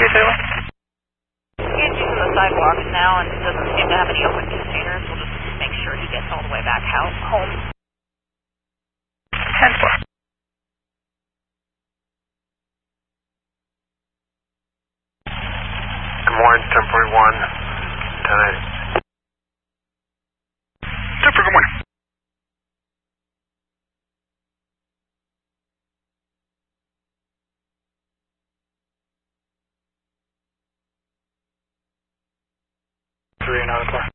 Taylor? He's using the sidewalks now and doesn't seem to have any open containers. We'll just make sure he gets all the way back home. 10-4. Good morning, 1041. 10-8. Super, good morning. Three and out of car.